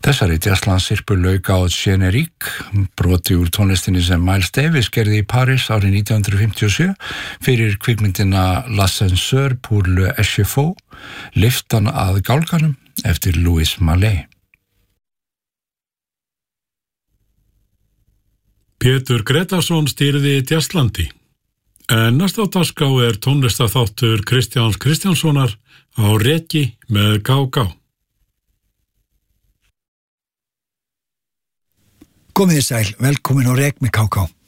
Þessari jazzlandsirpu lauk á Générique, broti úr tónlistinni sem Miles Davis gerði í Paris árið 1957 fyrir kvikmyndina L'ascenseur pour le écheveau, lyftan að gálganum eftir Louis Mallet. Pétur Gretarsson stýrði Jazzlandi. En næst á dagskrá tónlistarþáttur Kristjáns Kristjánssonar á Reki með Gá-Gá. Komið þið sæl, velkomin á Rek með Gá-Gá.